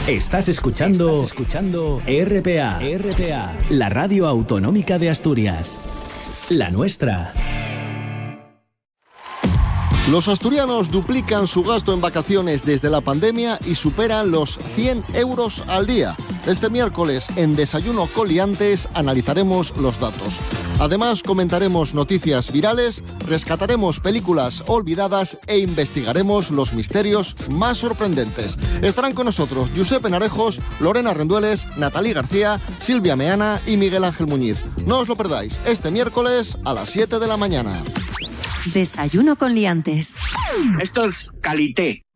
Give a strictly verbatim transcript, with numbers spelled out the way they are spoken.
Estás escuchando, Estás escuchando R P A, R P A, la radio autonómica de Asturias. La nuestra. Los asturianos duplican su gasto en vacaciones desde la pandemia y superan los cien euros al día. Este miércoles, en Desayuno con Liantes, analizaremos los datos. Además, comentaremos noticias virales, rescataremos películas olvidadas e investigaremos los misterios más sorprendentes. Estarán con nosotros Josep Penarejos, Lorena Rendueles, Natalí García, Silvia Meana y Miguel Ángel Muñiz. No os lo perdáis, este miércoles a las siete de la mañana. Desayuno con Liantes. Esto es calité.